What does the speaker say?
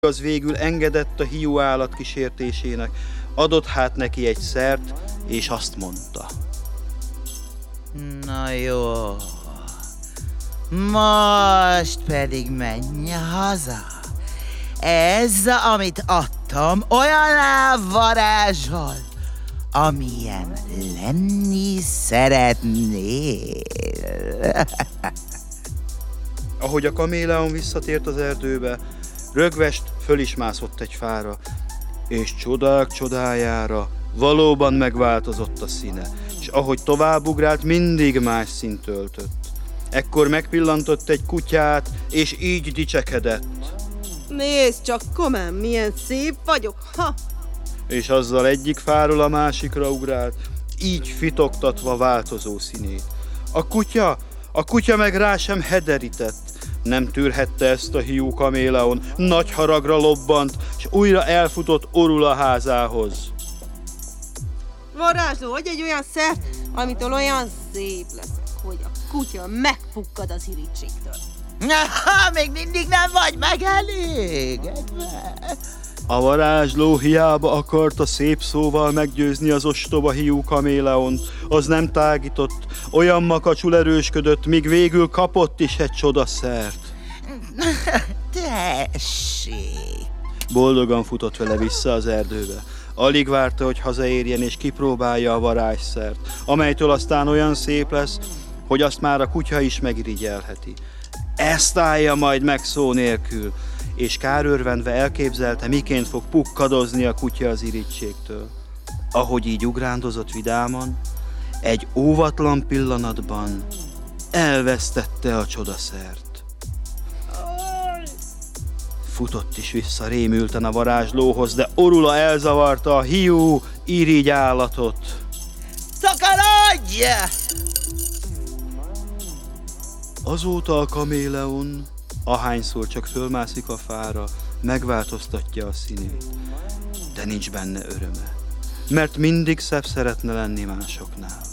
az végül engedett a hiú állat kísértésének, adott hát neki egy szert, és azt mondta. Na jó, most pedig menj haza. Ez, amit adtam, olyan elvarázsol, amilyen lenni szeretnél. Ahogy a kaméleon visszatért az erdőbe, rögvest föl is mászott egy fára, és csodák csodájára valóban megváltozott a színe, és ahogy továbbugrált, mindig más színt öltött. Ekkor megpillantott egy kutyát, és így dicsekedett. Nézd csak, komám, milyen szép vagyok, ha! És azzal egyik fáról a másikra ugrált, így fitoktatva változó színét. A kutya meg rá sem hederített. Nem tűrhette ezt a hiú kaméleon, nagy haragra lobbant, és újra elfutott Orula házához. Varázsló, hogy egy olyan szert, amitől olyan szép leszek, hogy a kutya megpukkad az irítségtől. Még mindig nem vagy megelégedve. A varázsló hiába akarta szép szóval meggyőzni az ostoba hiú kaméleont, az nem tágított, olyan makacsul erősködött, míg végül kapott is egy csodaszert. Tessék! Boldogan futott vele vissza az erdőbe. Alig várta, hogy hazaérjen és kipróbálja a varázsszert, amelytől aztán olyan szép lesz, hogy azt már a kutya is megirigyelheti. Ezt állja majd meg szó nélkül, és kárőrvenve elképzelte, miként fog pukkadozni a kutya az irítségtől. Ahogy így ugrándozott vidáman, egy óvatlan pillanatban elvesztette a csodaszert. Futott is vissza rémülten a varázslóhoz, de Orula elzavarta a hiú irigy állatot. Szakarodj! Azóta a kaméleon, ahányszor csak fölmászik a fára, megváltoztatja a színét, de nincs benne öröme, mert mindig szebb szeretne lenni másoknál.